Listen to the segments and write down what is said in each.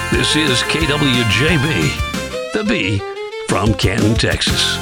This is KWJB, the B from Canton, Texas.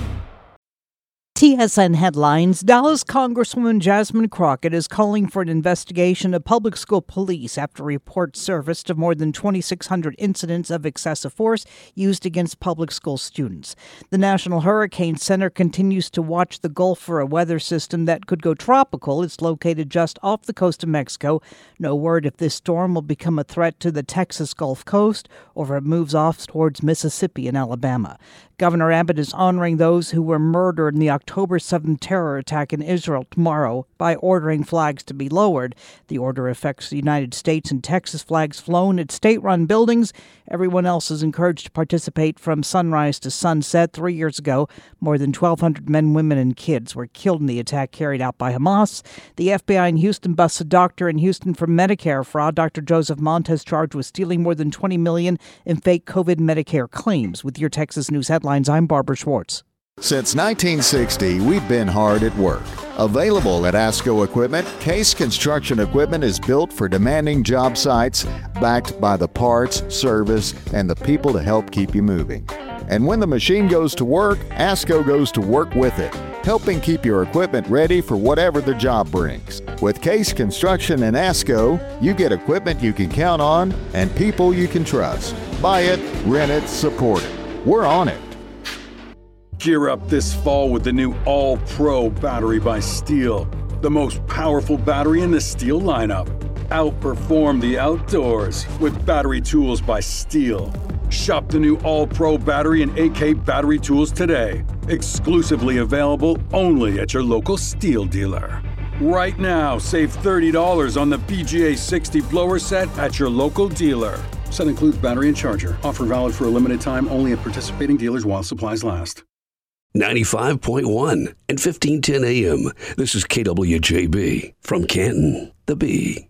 TSN headlines. Dallas Congresswoman Jasmine Crockett is calling for an investigation of public school police after reports surfaced of more than 2,600 incidents of excessive force used against public school students. The National Hurricane Center continues to watch the Gulf for a weather system that could go tropical. It's located just off the coast of Mexico. No word if this storm will become a threat to the Texas Gulf Coast or if it moves off towards Mississippi and Alabama. Governor Abbott is honoring those who were murdered in the October 7th terror attack in Israel tomorrow by ordering flags to be lowered. The order affects the United States and Texas flags flown at state-run buildings. Everyone else is encouraged to participate from sunrise to sunset. 3 years ago, more than 1,200 men, women, and kids were killed in the attack carried out by Hamas. The FBI in Houston busts a doctor in Houston for Medicare fraud. Dr. Joseph Montes charged with stealing more than $20 million in fake COVID Medicare claims. With your Texas News headlines, I'm Barbara Schwartz. Since 1960, we've been hard at work. Available at ASCO Equipment, Case Construction Equipment is built for demanding job sites, backed by the parts, service, and the people to help keep you moving. And when the machine goes to work, ASCO goes to work with it, helping keep your equipment ready for whatever the job brings. With Case Construction and ASCO, you get equipment you can count on and people you can trust. Buy it, rent it, support it. We're on it. Gear up this fall with the new All-Pro battery by Steel. The most powerful battery in the Steel lineup. Outperform the outdoors with battery tools by Steel. Shop the new All-Pro battery and AK battery tools today. Exclusively available only at your local Steel dealer. Right now, save $30 on the BGA 60 blower set at your local dealer. Set includes battery and charger. Offer valid for a limited time only at participating dealers while supplies last. 95.1 and 1510 AM. This is KWJB from Canton, the B.